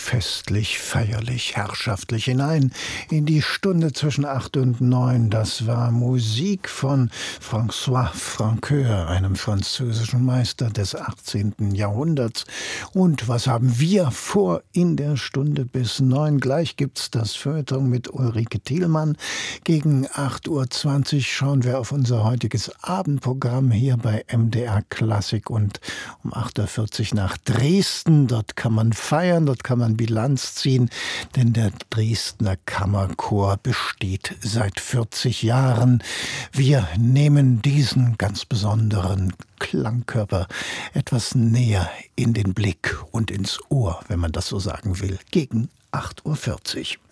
festlich, feierlich, herrschaftlich hinein in die Stunde zwischen 8 und 9. Das war Musik von François Francoeur, einem französischen Meister des 18. Jahrhunderts. Und was haben wir vor in der Stunde bis 9? Gleich gibt's das Feuilleton mit Ulrike Thielmann. Gegen 8:20 Uhr schauen wir auf unser heutiges Abendprogramm hier bei MDR Klassik und um 8:40 Uhr nach Dresden. Dort kann man feiern, dort kann man Bilanz ziehen, denn der Dresdner Kammerchor besteht seit 40 Jahren. Wir nehmen diesen ganz besonderen Klangkörper etwas näher in den Blick und ins Ohr, wenn man das so sagen will, gegen 8:40 Uhr.